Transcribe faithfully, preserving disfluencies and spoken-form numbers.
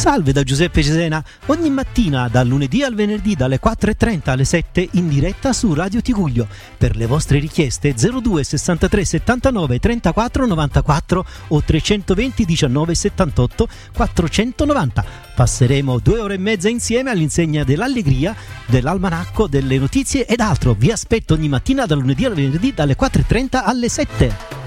Salve da Giuseppe Cesena, ogni mattina dal lunedì al venerdì dalle quattro e trenta alle sette in diretta su Radio Tiguglio. Per le vostre richieste zero due sessantatré settantanove trentaquattro novantaquattro o trecentoventi diciannove settantotto quattrocentonovanta. Passeremo due ore e mezza insieme all'insegna dell'allegria, dell'almanacco, delle notizie ed altro. Vi aspetto ogni mattina dal lunedì al venerdì dalle quattro e trenta alle sette.